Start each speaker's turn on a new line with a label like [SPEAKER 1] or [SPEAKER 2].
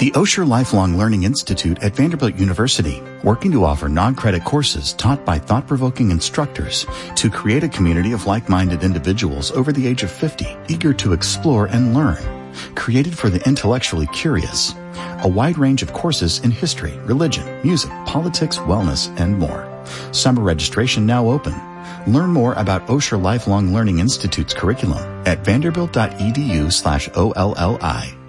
[SPEAKER 1] The Osher Lifelong Learning Institute at Vanderbilt University, working to offer non-credit courses taught by thought-provoking instructors to create a community of like-minded individuals over the age of 50, eager to explore and learn. Created for the intellectually curious. A wide range of courses in history, religion, music, politics, wellness, and more. Summer registration now open. Learn more about Osher Lifelong Learning Institute's curriculum at vanderbilt.edu/OLLI.